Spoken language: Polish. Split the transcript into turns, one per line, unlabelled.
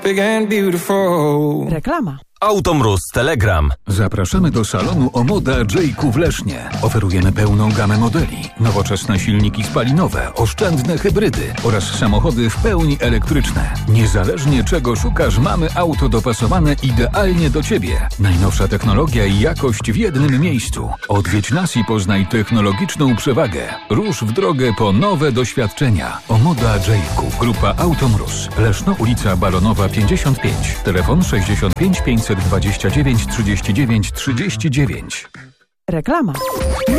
big and beautiful.
Reklama.
Automróz Telegram.
Zapraszamy do salonu Omoda J.Q. w Lesznie. Oferujemy pełną gamę modeli, nowoczesne silniki spalinowe, oszczędne hybrydy oraz samochody w pełni elektryczne. Niezależnie czego szukasz, mamy auto dopasowane idealnie do Ciebie. Najnowsza technologia i jakość w jednym miejscu. Odwiedź nas i poznaj technologiczną przewagę. Rusz w drogę po nowe doświadczenia. Omoda J.Q. Grupa Automróz. Leszno, ulica Balonowa 55. Telefon 65 529 39 39.
Reklama.